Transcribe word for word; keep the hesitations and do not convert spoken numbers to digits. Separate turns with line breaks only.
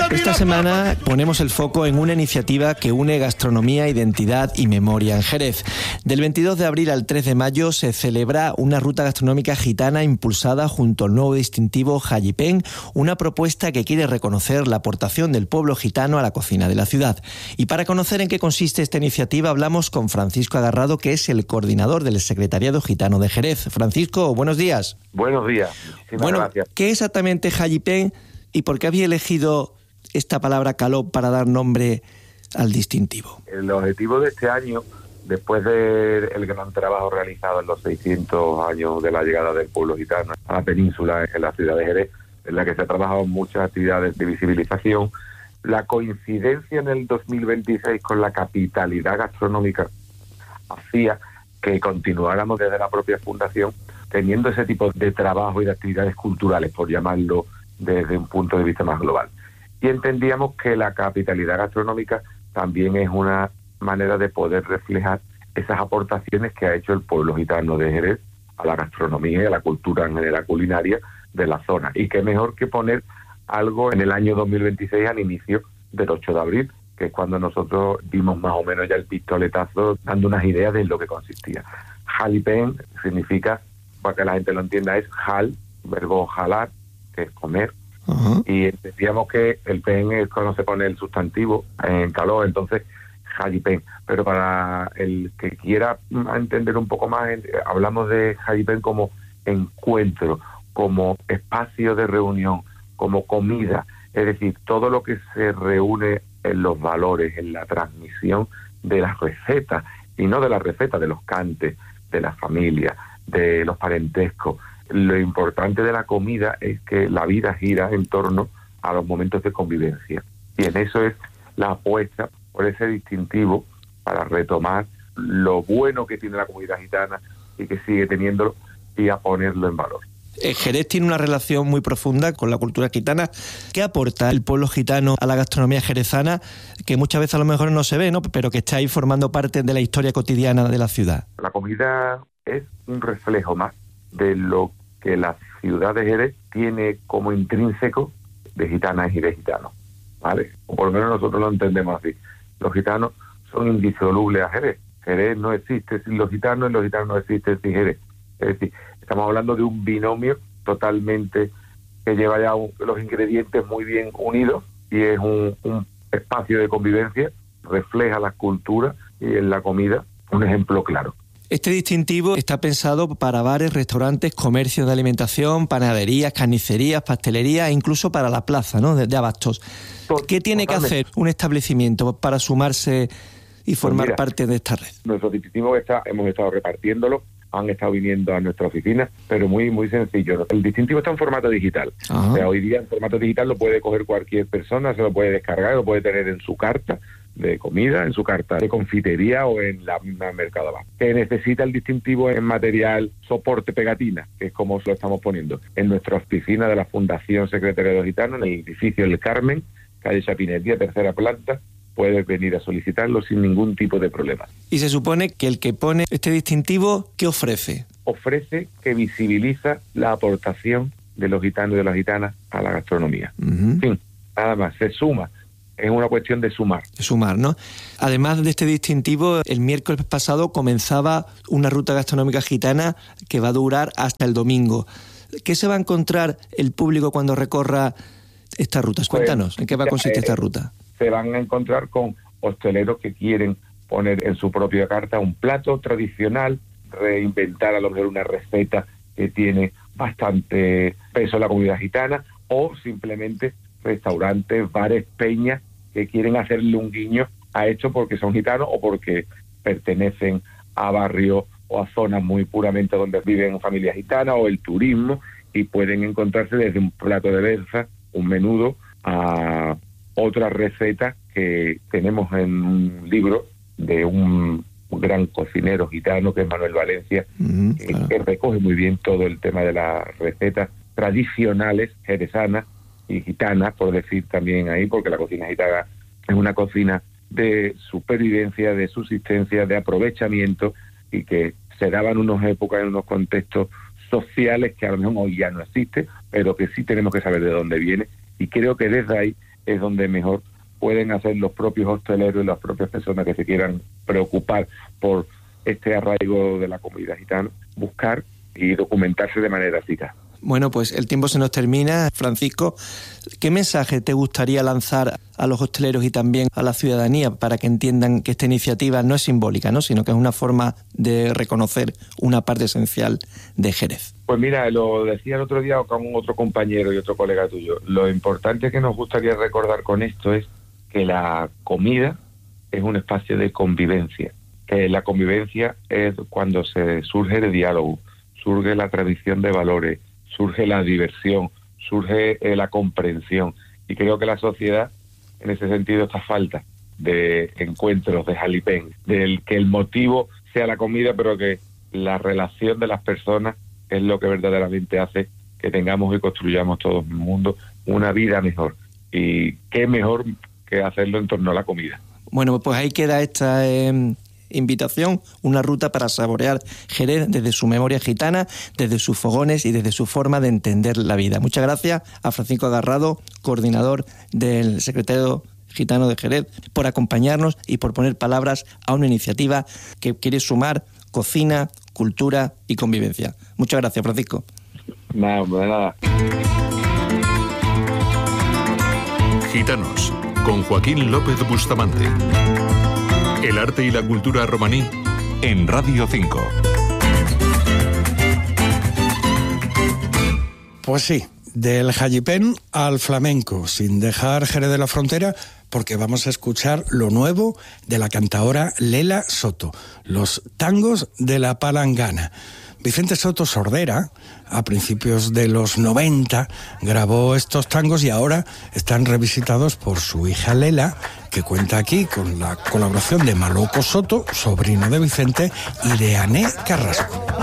Esta semana ponemos el foco en una iniciativa que une gastronomía, identidad y memoria en Jerez. Del veintidós de abril al tres de mayo se celebra una ruta gastronómica gitana impulsada junto al nuevo distintivo Jalipén, una propuesta que quiere reconocer la aportación del pueblo gitano a la cocina de la ciudad. Y para conocer en qué consiste esta iniciativa hablamos con Francisco Agarrado, que es el coordinador del Secretariado Gitano de Jerez. Francisco, buenos días.
Buenos días. Muchísimas
bueno,
gracias.
¿Qué es exactamente Jalipén y por qué había elegido esta palabra caló para dar nombre al distintivo?
El objetivo de este año, después del gran trabajo realizado en los seiscientos años de la llegada del pueblo gitano a la península, en la ciudad de Jerez, en la que se ha trabajado muchas actividades de visibilización, la coincidencia en el dos mil veintiséis con la capitalidad gastronómica hacía que continuáramos desde la propia fundación teniendo ese tipo de trabajo y de actividades culturales, por llamarlo desde un punto de vista más global. Y entendíamos que la capitalidad gastronómica también es una manera de poder reflejar esas aportaciones que ha hecho el pueblo gitano de Jerez a la gastronomía y a la cultura en general culinaria de la zona. Y qué mejor que poner algo en el año dos mil veintiséis al inicio del ocho de abril, que es cuando nosotros dimos más o menos ya el pistoletazo, dando unas ideas de lo que consistía. Jalipén significa, para que la gente lo entienda, es jal, verbo jalar, que es comer. Uh-huh. Y entendíamos que el pen es cuando se pone el sustantivo en calor, entonces Jalipén. Pero para el que quiera entender un poco más, hablamos de Jalipén como encuentro, como espacio de reunión, como comida, es decir, todo lo que se reúne en los valores, en la transmisión de las recetas, y no de las recetas, de los cantes, de la familia, de los parentescos. Lo importante de la comida es que la vida gira en torno a los momentos de convivencia. Y en eso es la apuesta por ese distintivo para retomar lo bueno que tiene la comunidad gitana y que sigue teniéndolo y a ponerlo en valor.
Jerez tiene una relación muy profunda con la cultura gitana. ¿Qué aporta el pueblo gitano a la gastronomía jerezana, que muchas veces a lo mejor no se ve, ¿no?, pero que está ahí formando parte de la historia cotidiana de la ciudad?
La comida es un reflejo más de lo que la ciudad de Jerez tiene como intrínseco de gitanas y de gitanos, ¿vale? O por lo menos nosotros lo entendemos así. Los gitanos son indisolubles a Jerez. Jerez no existe sin los gitanos y los gitanos no existen sin Jerez. Es decir, estamos hablando de un binomio totalmente que lleva ya un, los ingredientes muy bien unidos y es un, un espacio de convivencia, refleja la cultura y en la comida un ejemplo claro.
Este distintivo está pensado para bares, restaurantes, comercios de alimentación, panaderías, carnicerías, pastelerías e incluso para la plaza, ¿no?, de, de abastos. ¿Qué tiene Totalmente. que hacer un establecimiento para sumarse y formar pues mira, parte de esta red?
Nuestro distintivo está, hemos estado repartiéndolo, han estado viniendo a nuestra oficina, pero muy muy sencillo. El distintivo está en formato digital. Ajá. O sea, hoy día en formato digital lo puede coger cualquier persona, se lo puede descargar, lo puede tener en su carta de comida, en su carta de confitería o en la misma Mercadona. Que necesita el distintivo en material soporte pegatina, que es como lo estamos poniendo en nuestra oficina de la Fundación Secretariado Gitano, en el edificio El Carmen, calle Chapinería, tercera planta. Puedes venir a solicitarlo sin ningún tipo de problema.
Y se supone que el que pone este distintivo, ¿qué ofrece?
Ofrece que visibiliza la aportación de los gitanos y de las gitanas a la gastronomía. Uh-huh. En fin, nada más, se suma. Es una cuestión de sumar.
De sumar, ¿no? Además de este distintivo, el miércoles pasado comenzaba una ruta gastronómica gitana que va a durar hasta el domingo. ¿Qué se va a encontrar el público cuando recorra estas rutas? Cuéntanos, ¿en qué va a consistir esta ruta?
Se van a encontrar con hosteleros que quieren poner en su propia carta un plato tradicional, reinventar a lo mejor una receta que tiene bastante peso en la comunidad gitana, o simplemente restaurantes, bares, peñas que quieren hacerle un guiño a esto porque son gitanos o porque pertenecen a barrios o a zonas muy puramente donde viven familias gitanas, o el turismo, y pueden encontrarse desde un plato de berza, un menudo, a otra receta que tenemos en un libro de un gran cocinero gitano que es Manuel Valencia, uh-huh, que, claro. que recoge muy bien todo el tema de las recetas tradicionales jerezanas y gitanas, por decir también ahí, porque la cocina gitana es una cocina de supervivencia, de subsistencia, de aprovechamiento, y que se daban unas épocas en unos contextos sociales que a lo mejor hoy ya no existe, pero que sí tenemos que saber de dónde viene, y creo que desde ahí es donde mejor pueden hacer los propios hosteleros y las propias personas que se quieran preocupar por este arraigo de la comunidad gitana, buscar y documentarse de manera eficaz.
Bueno, pues el tiempo se nos termina. Francisco, ¿qué mensaje te gustaría lanzar a los hosteleros y también a la ciudadanía para que entiendan que esta iniciativa no es simbólica, ¿no?, sino que es una forma de reconocer una parte esencial de Jerez?
Pues mira, lo decía el otro día con otro compañero y otro colega tuyo. Lo importante que nos gustaría recordar con esto es que la comida es un espacio de convivencia. Eh, la convivencia es cuando se surge el diálogo, surge la tradición de valores, surge la diversión, surge eh, la comprensión. Y creo que la sociedad, en ese sentido, está falta de encuentros, de jalipén, del que el motivo sea la comida, pero que la relación de las personas es lo que verdaderamente hace que tengamos y construyamos todo el mundo una vida mejor. Y qué mejor que hacerlo en torno a la comida.
Bueno, pues ahí queda esta eh, invitación, una ruta para saborear Jerez desde su memoria gitana, desde sus fogones y desde su forma de entender la vida. Muchas gracias a Francisco Agarrado, coordinador del Secretariado Gitano de Jerez, por acompañarnos y por poner palabras a una iniciativa que quiere sumar cocina, cultura y convivencia. Muchas gracias, Francisco.
Nada, de nada.
Gitanos, con Joaquín López Bustamante. El arte y la cultura romaní en Radio cinco.
Pues sí, del jalipén al flamenco, sin dejar Jerez de la Frontera, porque vamos a escuchar lo nuevo de la cantaora Lela Soto, los tangos de la palangana. Vicente Soto Sordera, a principios de los noventa, grabó estos tangos y ahora están revisitados por su hija Lela, que cuenta aquí con la colaboración de Maloco Soto, sobrino de Vicente, y de Ané Carrasco.